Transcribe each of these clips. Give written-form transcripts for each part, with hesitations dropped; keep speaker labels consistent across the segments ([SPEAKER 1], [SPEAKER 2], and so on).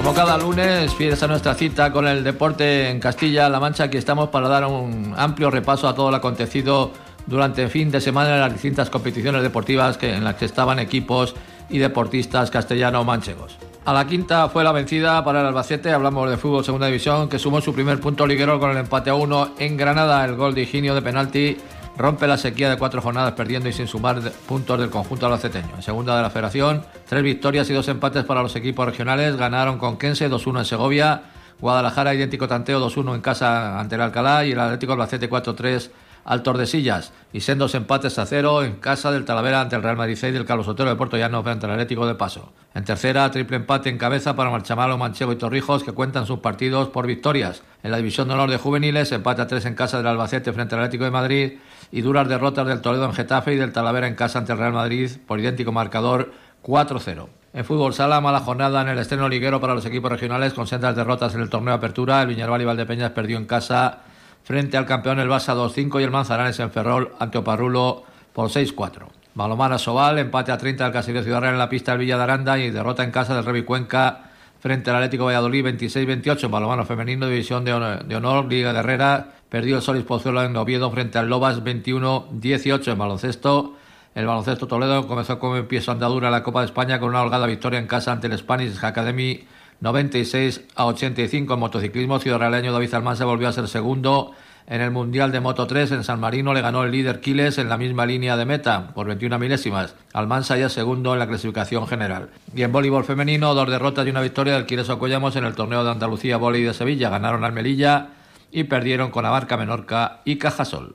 [SPEAKER 1] Como cada lunes, fieles a nuestra cita con el deporte en Castilla-La Mancha, aquí estamos para dar un amplio repaso a todo lo acontecido durante el fin de semana en las distintas competiciones deportivas en las que estaban equipos y deportistas castellano-manchegos. A la quinta fue la vencida para el Albacete, hablamos de fútbol segunda división, que sumó su primer punto liguero con el empate a 1 en Granada. El gol de Higinio de penalti rompe la sequía de 4 jornadas perdiendo y sin sumar puntos del conjunto albaceteño. En segunda de la Federación, 3 victorias y 2 empates para los equipos regionales. Ganaron Conquense 2-1 en Segovia, Guadalajara idéntico tanteo 2-1 en casa ante el Alcalá y el Atlético Albacete 4-3 al Tordesillas, y sendos empates a 0 en casa del Talavera ante el Real Madrid 6 del Carlos Sotelo de Puerto Llano frente al Atlético de Paso. En tercera, triple empate en cabeza para Marchamalo, Manchego y Torrijos, que cuentan sus partidos por victorias. En la división de honor de juveniles, empate a 3 en casa del Albacete frente al Atlético de Madrid y duras derrotas del Toledo en Getafe y del Talavera en casa ante el Real Madrid por idéntico marcador 4-0. En fútbol sala, mala jornada en el estreno liguero para los equipos regionales con sendas derrotas en el torneo de apertura. El Viñarval y Valdepeñas perdió en casa frente al campeón el Barça 2-5 y el Manzanares en Ferrol ante Oparrulo por 6-4. Balomar Asobal, empate a 30 del Caserío Ciudad Real en la pista del Villa de Aranda y derrota en casa del Revi Cuenca frente al Atlético Valladolid 26-28. En balomano femenino, división de honor, Liga de Herrera, perdió el Solís Pozuelo en Oviedo frente al Lobas 21-18. En baloncesto, el Baloncesto Toledo comenzó con pie su andadura en la Copa de España con una holgada victoria en casa ante el Spanish Academy 96-85. En motociclismo, ciudadrealeño David Almansa volvió a ser segundo en el Mundial de Moto 3. En San Marino le ganó el líder Quiles en la misma línea de meta por 21 milésimas. Almansa ya segundo en la clasificación general. Y en voleibol femenino, 2 derrotas y una victoria del Quiles Ocollamos en el torneo de Andalucía Voley de Sevilla. Ganaron al Melilla y perdieron con Abarca, Menorca y Cajasol.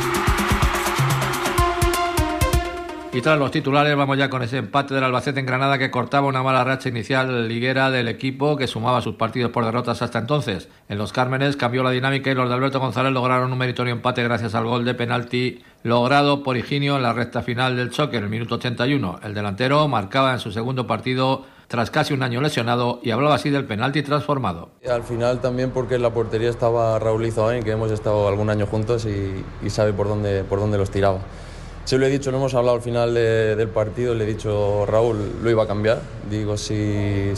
[SPEAKER 1] Y tras los titulares vamos ya con ese empate del Albacete en Granada que cortaba una mala racha inicial liguera del equipo que sumaba sus partidos por derrotas hasta entonces. En los Cármenes cambió la dinámica y los de Alberto González lograron un meritorio empate gracias al gol de penalti logrado por Higinio en la recta final del choque en el minuto 81. El delantero marcaba en su segundo partido tras casi un año lesionado y hablaba así del penalti transformado.
[SPEAKER 2] Al final también porque en la portería estaba Raúl Izoain, que hemos estado algún año juntos y sabe por dónde los tiraba. Se lo he dicho, lo hemos hablado al final del partido, le he dicho, Raúl, lo iba a cambiar. Digo, si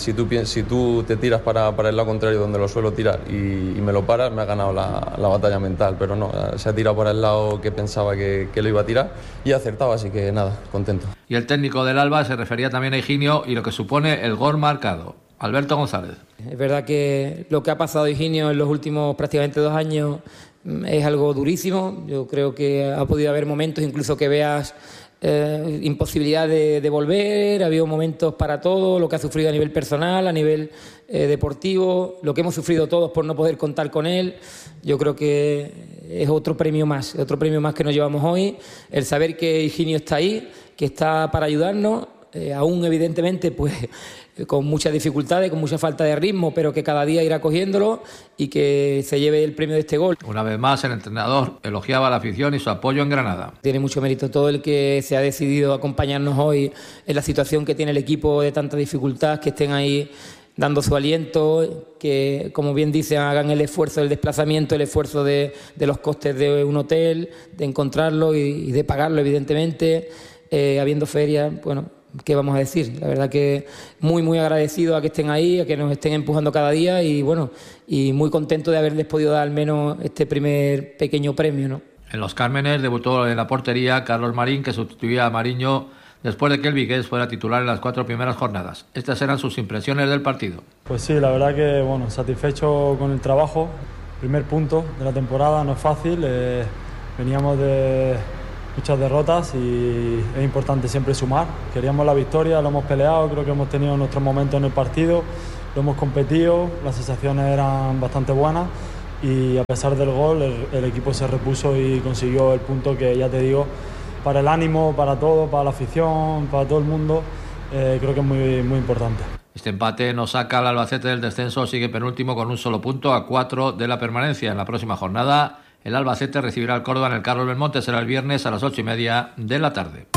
[SPEAKER 2] tú te tiras para el lado contrario donde lo suelo tirar y me lo paras, me ha ganado la batalla mental. Pero no, se ha tirado para el lado que pensaba que lo iba a tirar y ha acertado, así que nada, contento.
[SPEAKER 1] Y el técnico del Alba se refería también a Higinio y lo que supone el gol marcado. Alberto González.
[SPEAKER 3] Es verdad que lo que ha pasado Higinio en los últimos prácticamente 2 años es algo durísimo. Yo creo que ha podido haber momentos incluso que veas imposibilidad de volver. Ha habido momentos para todo, lo que ha sufrido a nivel personal, a nivel deportivo, lo que hemos sufrido todos por no poder contar con él. Yo creo que es otro premio más que nos llevamos hoy, el saber que Higinio está ahí, que está para ayudarnos, aún evidentemente pues con muchas dificultades, con mucha falta de ritmo, pero que cada día irá cogiéndolo y que se lleve el premio de este gol.
[SPEAKER 1] Una vez más, el entrenador elogiaba a la afición y su apoyo en Granada.
[SPEAKER 3] Tiene mucho mérito todo el que se ha decidido acompañarnos hoy en la situación que tiene el equipo de tanta dificultad, que estén ahí dando su aliento, que, como bien dicen, hagan el esfuerzo del desplazamiento, el esfuerzo de los costes de un hotel, de encontrarlo y de pagarlo, evidentemente, habiendo ferias, bueno, ¿qué vamos a decir? La verdad que muy agradecido a que estén ahí, a que nos estén empujando cada día y bueno, y muy contento de haberles podido dar al menos este primer pequeño premio, ¿no?
[SPEAKER 1] En los Cármenes debutó en la portería Carlos Marín, que sustituía a Mariño después de que el vigués fuera titular en las 4 primeras jornadas. Estas eran sus impresiones del partido.
[SPEAKER 4] Pues sí, la verdad que bueno, satisfecho con el trabajo. Primer punto de la temporada, no es fácil. Veníamos de muchas derrotas y es importante siempre sumar. Queríamos la victoria, lo hemos peleado, creo que hemos tenido nuestros momentos en el partido, lo hemos competido, las sensaciones eran bastante buenas y a pesar del gol el equipo se repuso y consiguió el punto que, ya te digo, para el ánimo, para todo, para la afición, para todo el mundo, creo que es muy importante.
[SPEAKER 1] Este empate nos saca al Albacete del descenso, sigue penúltimo con un solo punto a 4 de la permanencia. En la próxima jornada el Albacete recibirá al Córdoba en el Carlos Belmonte, será el viernes a las 8:30 de la tarde.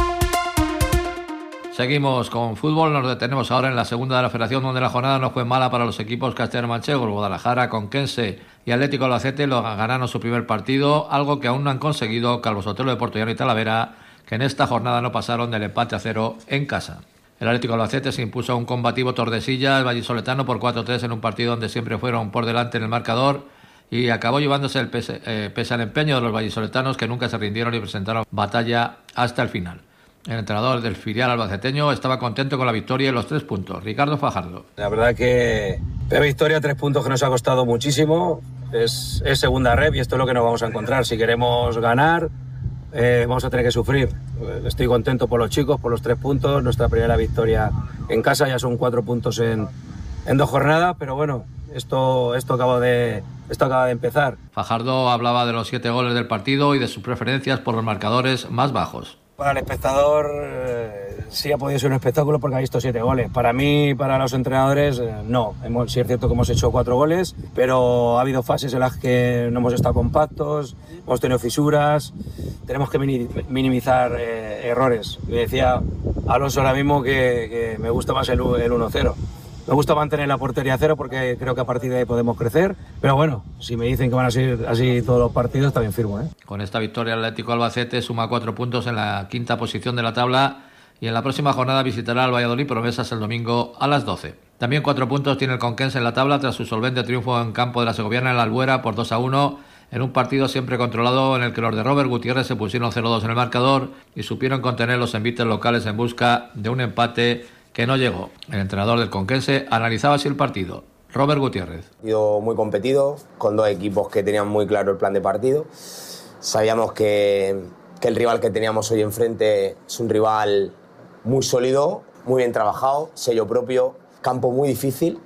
[SPEAKER 1] Seguimos con fútbol, nos detenemos ahora en la segunda de la Federación, donde la jornada no fue mala para los equipos castellano-manchegos. Guadalajara, Conquense y Atlético Albacete lo ganaron su primer partido, algo que aún no han conseguido Calvo Sotelo de Puerto Llano y Talavera, que en esta jornada no pasaron del empate a 0 en casa. El Atlético Albacete se impuso a un combativo Tordesillas vallisoletano por 4-3 en un partido donde siempre fueron por delante en el marcador y acabó llevándose el pese al empeño de los vallisoletanos, que nunca se rindieron y presentaron batalla hasta el final. El entrenador del filial albaceteño estaba contento con la victoria y los 3 puntos. Ricardo Fajardo.
[SPEAKER 5] La verdad que de victoria, 3 puntos que nos ha costado muchísimo. Es segunda rep y esto es lo que nos vamos a encontrar. Si queremos ganar, vamos a tener que sufrir. Estoy contento por los chicos, por los 3 puntos. Nuestra primera victoria en casa, ya son 4 puntos en 2 jornadas, pero bueno, esto acaba de empezar.
[SPEAKER 1] Fajardo hablaba de los 7 goles del partido y de sus preferencias por los marcadores más bajos.
[SPEAKER 5] Para el espectador sí ha podido ser un espectáculo porque ha visto 7 goles. Para mí, para los entrenadores, no. Sí es cierto que hemos hecho 4 goles, pero ha habido fases en las que no hemos estado compactos, hemos tenido fisuras, tenemos que minimizar errores. Me decía Alonso ahora mismo que me gusta más el 1-0. Me gusta mantener la portería a 0 porque creo que a partir de ahí podemos crecer. Pero bueno, si me dicen que van a ser así todos los partidos, también firmo, ¿eh?
[SPEAKER 1] Con esta victoria, el Atlético Albacete suma 4 puntos en la 5ª posición de la tabla y en la próxima jornada visitará al Valladolid Promesas el domingo a las 12. También 4 puntos tiene el Conquense en la tabla tras su solvente triunfo en campo de la Segoviana en la Albuera por 2-1 en un partido siempre controlado en el que los de Robert Gutiérrez se pusieron 0-2 en el marcador y supieron contener los envites locales en busca de un empate que no llegó. El entrenador del Conquense analizaba así el partido. Robert Gutiérrez.
[SPEAKER 6] Partido muy competido, con 2 equipos que tenían muy claro el plan de partido. Sabíamos que el rival que teníamos hoy enfrente es un rival muy sólido, muy bien trabajado, sello propio, campo muy difícil.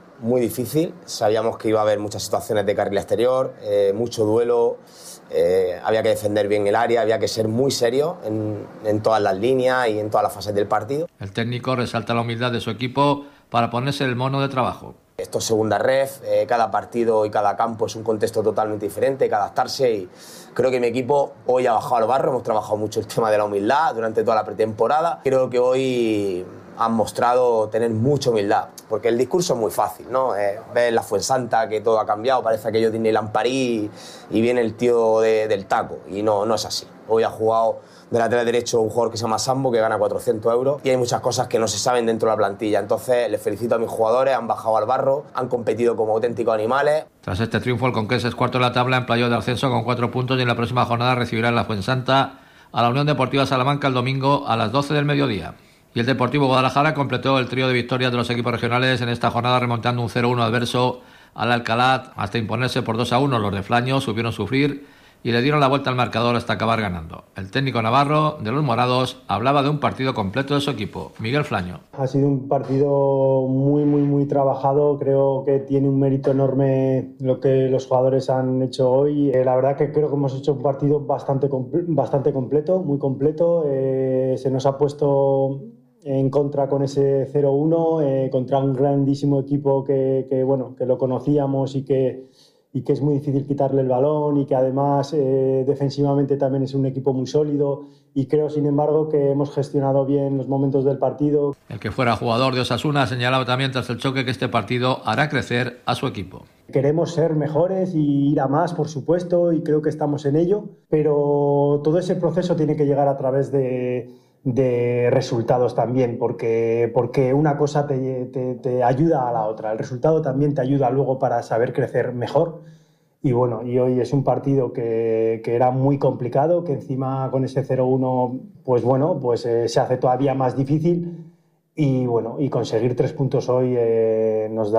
[SPEAKER 6] Sabíamos que iba a haber muchas situaciones de carril exterior, mucho duelo, había que defender bien el área, había que ser muy serio en todas las líneas y en todas las fases del partido.
[SPEAKER 1] El técnico resalta la humildad de su equipo para ponerse el mono de trabajo.
[SPEAKER 6] Esto es segunda ref, cada partido y cada campo es un contexto totalmente diferente, hay que adaptarse y creo que mi equipo hoy ha bajado al barro, hemos trabajado mucho el tema de la humildad durante toda la pretemporada. Creo que hoy han mostrado tener mucha humildad, porque el discurso es muy fácil, ¿no? Ves la Fuensanta que todo ha cambiado, parece aquello de Disneyland París y viene el tío del taco, y no es así. Hoy ha jugado de lateral derecho un jugador que se llama Sambo, que gana 400 euros, y hay muchas cosas que no se saben dentro de la plantilla. Entonces les felicito a mis jugadores, han bajado al barro, han competido como auténticos animales.
[SPEAKER 1] Tras este triunfo, el Conquense es cuarto en la tabla en playoff de ascenso con 4 puntos y en la próxima jornada recibirá en la Fuensanta a la Unión Deportiva Salamanca el domingo a las 12 del mediodía. Y el Deportivo Guadalajara completó el trío de victorias de los equipos regionales en esta jornada, remontando un 0-1 adverso al Alcalá hasta imponerse por 2-1. Los de Flaño supieron sufrir y le dieron la vuelta al marcador hasta acabar ganando. El técnico navarro de los morados hablaba de un partido completo de su equipo. Miguel Flaño.
[SPEAKER 7] Ha sido un partido muy trabajado. Creo que tiene un mérito enorme lo que los jugadores han hecho hoy. La verdad que creo que hemos hecho un partido bastante completo, muy completo. Se nos ha puesto en contra con ese 0-1 contra un grandísimo equipo que lo conocíamos y que es muy difícil quitarle el balón y que además defensivamente también es un equipo muy sólido y creo sin embargo que hemos gestionado bien los momentos del partido.
[SPEAKER 1] El que fuera jugador de Osasuna ha señalado también tras el choque que este partido hará crecer a su equipo.
[SPEAKER 7] Queremos ser mejores y ir a más, por supuesto, y creo que estamos en ello, pero todo ese proceso tiene que llegar a través de resultados también, porque una cosa te ayuda a la otra. El resultado también te ayuda luego para saber crecer mejor. Y bueno, y hoy es un partido que era muy complicado, que encima con ese 0-1 pues se hace todavía más difícil y bueno, y conseguir 3 puntos hoy nos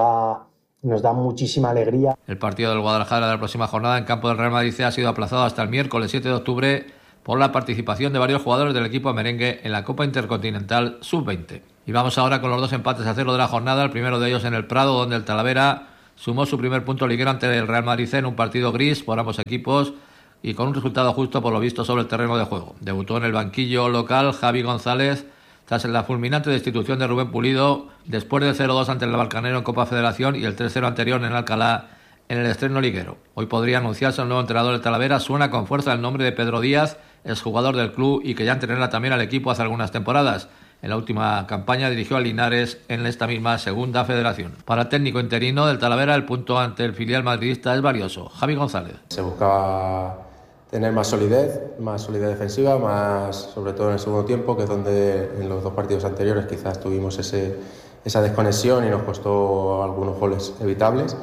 [SPEAKER 7] da muchísima alegría.
[SPEAKER 1] El partido del Guadalajara de la próxima jornada en campo del Real Madrid ha sido aplazado hasta el miércoles 7 de octubre por la participación de varios jugadores del equipo merengue en la Copa Intercontinental Sub-20. Y vamos ahora con los 2 empates a 0 de la jornada, el primero de ellos en el Prado, donde el Talavera sumó su primer punto liguero ante el Real Madrid en un partido gris por ambos equipos y con un resultado justo por lo visto sobre el terreno de juego. Debutó en el banquillo local Javi González tras la fulminante destitución de Rubén Pulido, después del 0-2 ante el Balcanero en Copa Federación y el 3-0 anterior en Alcalá en el estreno liguero. Hoy podría anunciarse el nuevo entrenador del Talavera. Suena con fuerza el nombre de Pedro Díaz, exjugador del club y que ya entrenará también al equipo hace algunas temporadas. En la última campaña dirigió a Linares en esta misma segunda federación. Para el técnico interino del Talavera, el punto ante el filial madridista es valioso. Javi González.
[SPEAKER 8] Se buscaba tener más solidez defensiva, más sobre todo en el segundo tiempo, que es donde en los 2 partidos anteriores quizás tuvimos esa desconexión y nos costó algunos goles evitables.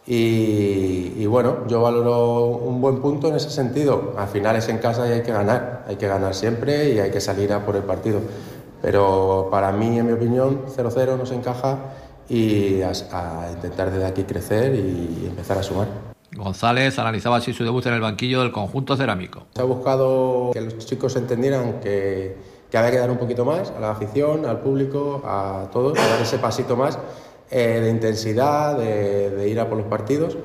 [SPEAKER 8] Y bueno, yo valoro un buen punto en ese sentido. Al final es en casa y hay que ganar siempre y hay que salir a por el partido. Pero para mí, en mi opinión, 0-0 nos encaja y a intentar desde aquí crecer y empezar a sumar.
[SPEAKER 1] González analizaba así su debut en el banquillo del conjunto cerámico.
[SPEAKER 8] Se ha buscado que los chicos entendieran que había que dar un poquito más a la afición, al público, a todos, dar ese pasito más de intensidad, de ir a por los partidos.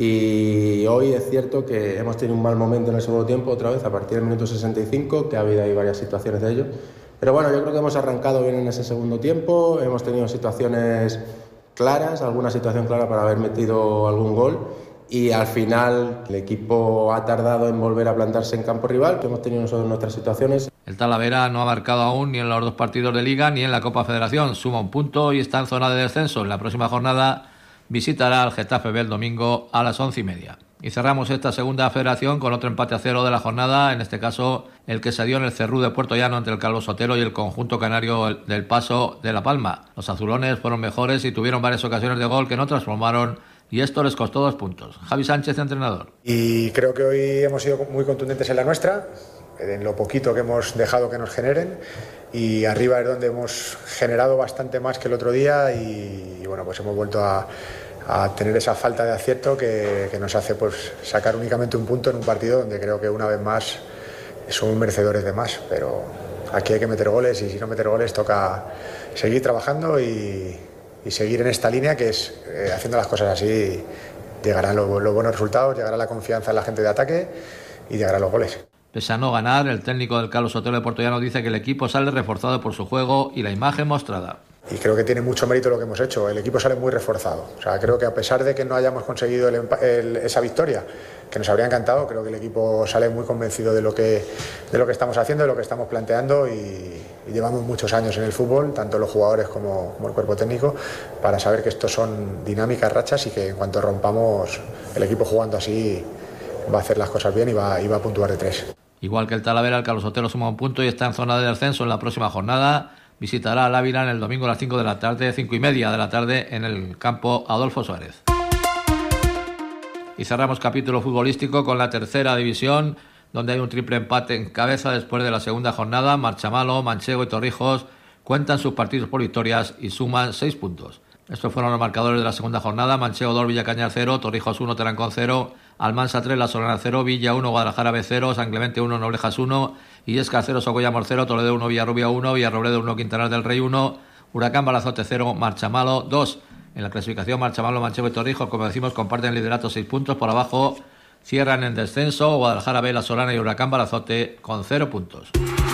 [SPEAKER 8] Y hoy es cierto que hemos tenido un mal momento en el segundo tiempo otra vez a partir del minuto 65, que ha habido ahí varias situaciones de ello. Pero bueno, yo creo que hemos arrancado bien en ese segundo tiempo, hemos tenido situaciones claras, alguna situación clara para haber metido algún gol. Y al final el equipo ha tardado en volver a plantarse en campo rival, que hemos tenido nosotros nuestras situaciones.
[SPEAKER 1] El Talavera no ha marcado aún ni en los 2 partidos de Liga ni en la Copa Federación. Suma un punto y está en zona de descenso. En la próxima jornada visitará al Getafe B el domingo a las 11:30. Y cerramos esta segunda federación con otro empate a 0 de la jornada, en este caso el que se dio en el Cerrú de Puerto Llano entre el Calvo Sotelo y el conjunto canario del Paso de La Palma. Los azulones fueron mejores y tuvieron varias ocasiones de gol que no transformaron, y esto les costó 2 puntos. Javi Sánchez, entrenador.
[SPEAKER 9] Y creo que hoy hemos sido muy contundentes en la nuestra, en lo poquito que hemos dejado que nos generen, y arriba es donde hemos generado bastante más que el otro día y bueno, pues hemos vuelto a tener esa falta de acierto que nos hace pues sacar únicamente un punto en un partido donde creo que una vez más somos merecedores de más, pero aquí hay que meter goles y si no meter goles toca seguir trabajando y seguir en esta línea que es haciendo las cosas así llegarán los buenos resultados, llegará la confianza en la gente de ataque y llegarán los goles.
[SPEAKER 1] Pese a no ganar, el técnico del Calvo Sotelo de Puerto Llano dice que el equipo sale reforzado por su juego y la imagen mostrada.
[SPEAKER 9] Y creo que tiene mucho mérito lo que hemos hecho. El equipo sale muy reforzado. O sea, creo que a pesar de que no hayamos conseguido esa victoria, que nos habría encantado, creo que el equipo sale muy convencido de lo que estamos haciendo, de lo que estamos planteando y llevamos muchos años en el fútbol, tanto los jugadores como el cuerpo técnico, para saber que estos son dinámicas, rachas y que en cuanto rompamos el equipo jugando así va a hacer las cosas bien y va a puntuar de 3.
[SPEAKER 1] Igual que el Talavera, el Calvo Sotelo suma un punto y está en zona de descenso en la próxima jornada. Visitará al Ávila en el domingo a las 5 de la tarde, 5:30 de la tarde, en el campo Adolfo Suárez. Y cerramos capítulo futbolístico con la tercera división, donde hay un triple empate en cabeza después de la segunda jornada. Marchamalo, Manchego y Torrijos cuentan sus partidos por victorias y suman 6 puntos. Estos fueron los marcadores de la segunda jornada: Manchego 2, Villacañar 0, Torrijos 1, Tarancón 0, Almansa 3, La Solana 0, Villa 1, Guadalajara B 0, San Clemente 1, Noblejas 1, Illescas 0, Socollamos 0, Toledo 1, Villarrubia 1, Villarrobledo 1, Quintanar del Rey 1, Huracán Balazote 0, Marchamalo 2. En la clasificación, Marchamalo, Manchego y Torrijos, como decimos, comparten liderato 6 puntos. Por abajo cierran en descenso Guadalajara B, La Solana y Huracán Balazote con 0 puntos.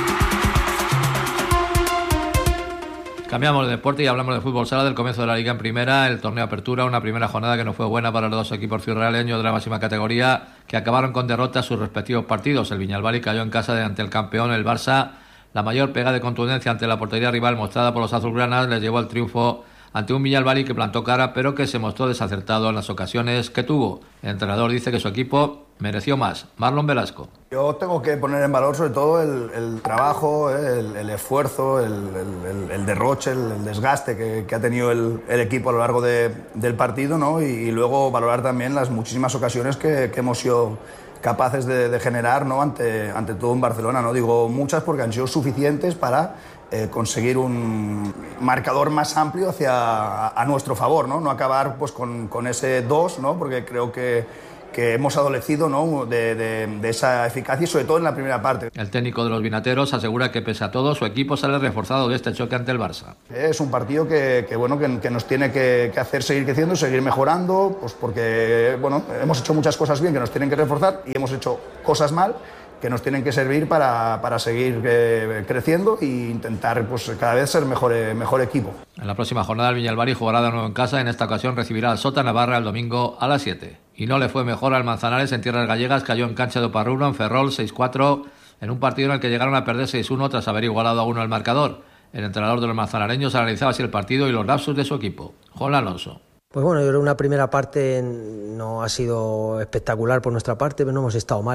[SPEAKER 1] Cambiamos de deporte y hablamos de fútbol sala, del comienzo de la Liga en Primera, el torneo Apertura, una primera jornada que no fue buena para los 2 equipos ciurrealeños de la máxima categoría, que acabaron con derrota en sus respectivos partidos. El Viñalbali cayó en casa ante el campeón, el Barça. La mayor pega de contundencia ante la portería rival mostrada por los azulgranas les llevó al triunfo ante un Viñalbali que plantó cara, pero que se mostró desacertado en las ocasiones que tuvo. El entrenador dice que su equipo mereció más. Marlon Velasco.
[SPEAKER 10] Yo tengo que poner en valor sobre todo el trabajo, el esfuerzo, el derroche, el desgaste que ha tenido el equipo a lo largo del partido, ¿no? Y luego valorar también las muchísimas ocasiones que hemos sido capaces de generar, ¿no? ante todo en Barcelona, ¿no? Digo muchas porque han sido suficientes para conseguir un marcador más amplio a nuestro favor, ¿no? No acabar pues con ese 2, ¿no? Porque creo que hemos adolecido, ¿no? de esa eficacia y sobre todo en la primera parte.
[SPEAKER 1] El técnico de los vinateros asegura que pese a todo su equipo sale reforzado de este choque ante el Barça.
[SPEAKER 10] Es un partido que nos tiene que hacer seguir creciendo, seguir mejorando, pues porque bueno, hemos hecho muchas cosas bien que nos tienen que reforzar y hemos hecho cosas mal que nos tienen que servir para seguir creciendo e intentar pues, cada vez ser mejor equipo.
[SPEAKER 1] En la próxima jornada el Viñalbali jugará de nuevo en casa. En esta ocasión recibirá al Sota Navarra el domingo a las 7. Y no le fue mejor al Manzanares en tierras gallegas. Cayó en cancha de Oparrulo, en Ferrol, 6-4, en un partido en el que llegaron a perder 6-1 tras haber igualado a 1 el marcador. El entrenador de los manzanareños analizaba así el partido y los lapsus de su equipo. Juan Alonso.
[SPEAKER 11] Pues bueno, yo creo que una primera parte no ha sido espectacular por nuestra parte, pero no hemos estado mal.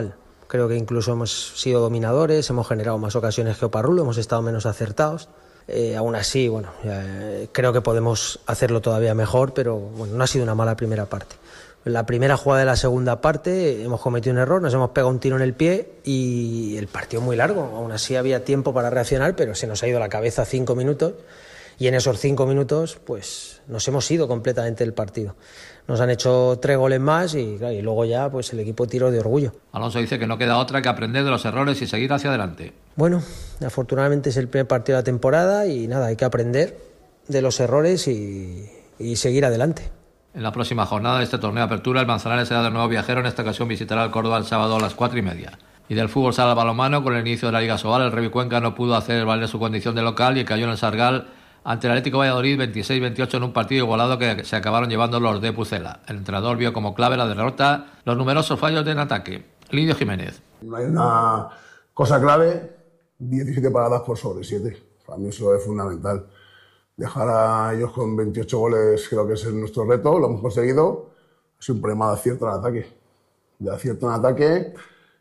[SPEAKER 11] creo que incluso hemos sido dominadores, hemos generado más ocasiones que Oparrulo, hemos estado menos acertados. Aún así, bueno, creo que podemos hacerlo todavía mejor, pero bueno, no ha sido una mala primera parte. En la primera jugada de la segunda parte hemos cometido un error, nos hemos pegado un tiro en el pie y el partido muy largo. Aún así había tiempo para reaccionar, pero se nos ha ido la cabeza 5 minutos y en esos 5 minutos pues nos hemos ido completamente del partido. Nos han hecho 3 goles más y luego ya pues el equipo tiró de orgullo.
[SPEAKER 1] Alonso dice que no queda otra que aprender de los errores y seguir hacia adelante.
[SPEAKER 11] Bueno, afortunadamente es el primer partido de la temporada y nada, hay que aprender de los errores y seguir adelante.
[SPEAKER 1] En la próxima jornada de este torneo de apertura, el Manzanares será de nuevo viajero. En esta ocasión visitará el Córdoba el sábado a las 4:30. Y del fútbol sala balonmano, con el inicio de la Liga Sobal, el Revi Cuenca no pudo hacer valer su condición de local y cayó en el Sargal ante el Atlético Valladolid 26-28 en un partido igualado que se acabaron llevando los de Pucela. El entrenador vio como clave la derrota los numerosos fallos en ataque. Lidio Jiménez.
[SPEAKER 12] No hay una cosa clave, 17 paradas por sobre 7. Para mí eso es fundamental. Dejar a ellos con 28 goles creo que es nuestro reto, lo hemos conseguido. Es un problema de acierto en ataque. De acierto en ataque,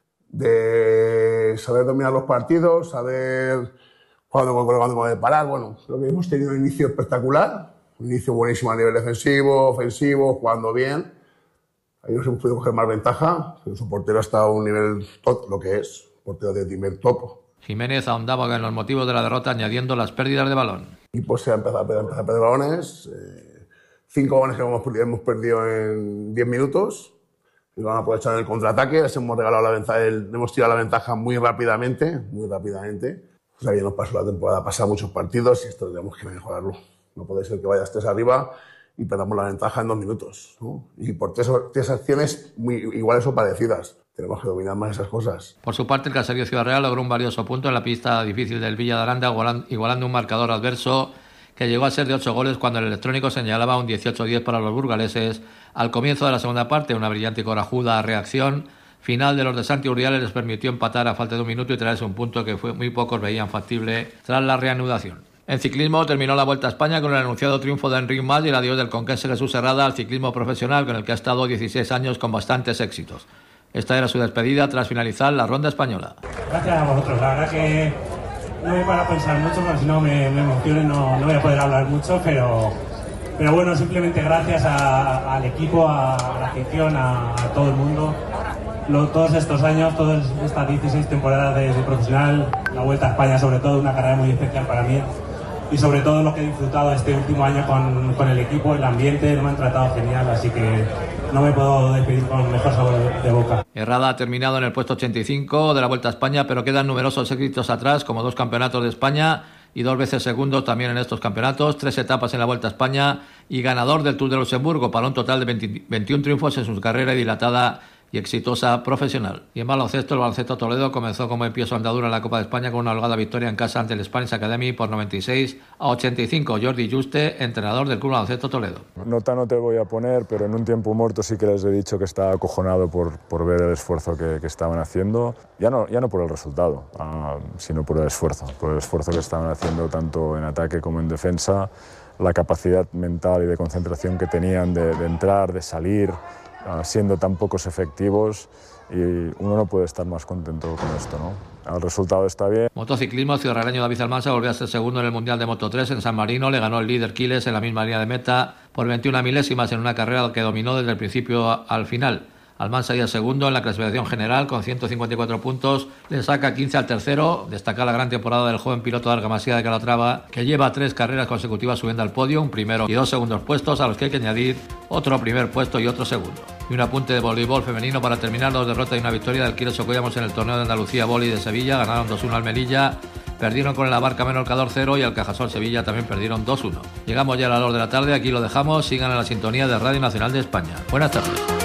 [SPEAKER 12] de saber dominar los partidos, saber cuándo parar. Bueno, creo que hemos tenido un inicio espectacular, un inicio buenísimo a nivel defensivo, ofensivo, jugando bien. Ahí nos hemos podido coger más ventaja, pero su portero está a un nivel top, lo que es, portero de nivel top.
[SPEAKER 1] Jiménez ahondaba en los motivos de la derrota añadiendo las pérdidas de balón.
[SPEAKER 12] Y pues se ha empezado a perder balones, 5 balones que hemos perdido en 10 minutos, y lo han aprovechado en el contraataque, les hemos regalado la ventaja, hemos tirado la ventaja muy rápidamente. O sea, ya nos pasó la temporada pasada muchos partidos y esto tenemos que mejorarlo. No puede ser que vayas 3 arriba y perdamos la ventaja en 2 minutos, ¿no? Y por tres acciones iguales o parecidas. Tenemos que dominar más esas cosas.
[SPEAKER 1] Por su parte, el Caserío Ciudad Real logró un valioso punto en la pista difícil del Villa de Aranda, igualando un marcador adverso que llegó a ser de 8 goles cuando el electrónico señalaba un 18-10 para los burgaleses. Al comienzo de la segunda parte, una brillante y corajuda reacción final de los de Santi Urdiales les permitió empatar a falta de 1 minuto y traerse un punto que muy pocos veían factible tras la reanudación. En ciclismo terminó la Vuelta a España con el anunciado triunfo de Enric Mas y el adiós del conquense Jesús Herrada al ciclismo profesional, con el que ha estado 16 años con bastantes éxitos. Esta era su despedida tras finalizar la ronda española.
[SPEAKER 13] Gracias a vosotros, la verdad que no me para pensar mucho porque si no me emociono y no voy a poder hablar mucho, pero bueno, simplemente gracias al equipo, a la afición, a todo el mundo. Todos estos años, todas estas 16 temporadas de profesional, la Vuelta a España sobre todo, una carrera muy especial para mí y sobre todo lo que he disfrutado este último año con el equipo, el ambiente, me han tratado genial, así que no me puedo despedir con mejor sabor de boca.
[SPEAKER 1] Herrada ha terminado en el puesto 85 de la Vuelta a España, pero quedan numerosos éxitos atrás, como 2 campeonatos de España y 2 veces segundo también en estos campeonatos, 3 etapas en la Vuelta a España y ganador del Tour de Luxemburgo para un total de 21 triunfos en su carrera dilatada y exitosa profesional. Y en baloncesto, el Baloncesto Toledo comenzó como empiezo andadura en la Copa de España con una holgada victoria en casa ante el Spanish Academy por 96-85. Jordi Juste, entrenador del Club Baloncesto Toledo.
[SPEAKER 14] Nota no te voy a poner, pero en un tiempo muerto sí que les he dicho que estaba acojonado por ver el esfuerzo que estaban haciendo. Ya no por el resultado, sino por el esfuerzo que estaban haciendo tanto en ataque como en defensa, la capacidad mental y de concentración que tenían de entrar, de salir, siendo tan pocos efectivos, y uno no puede estar más contento con esto, ¿no? El resultado está bien.
[SPEAKER 1] Motociclismo, el ciudadreño David Almansa volvió a ser segundo en el Mundial de Moto 3 en San Marino, le ganó el líder Quiles en la misma línea de meta por 21 milésimas en una carrera que dominó desde el principio al final. Almansa ya segundo en la clasificación general con 154 puntos, le saca 15 al tercero. Destaca la gran temporada del joven piloto de Argamasía de Calatrava, que lleva 3 carreras consecutivas subiendo al podio, un primero y 2 segundos puestos, a los que hay que añadir otro primer puesto y otro segundo. Y un apunte de voleibol femenino para terminar: 2 derrotas y una victoria del Quiles Ocollamos en el torneo de Andalucía Voli de Sevilla. Ganaron 2-1 al Melilla, perdieron con el Abarca Menorca 2-0 y al Cajasol Sevilla también perdieron 2-1. Llegamos ya a las 2 de la tarde, aquí lo dejamos, sigan en la sintonía de Radio Nacional de España. Buenas tardes.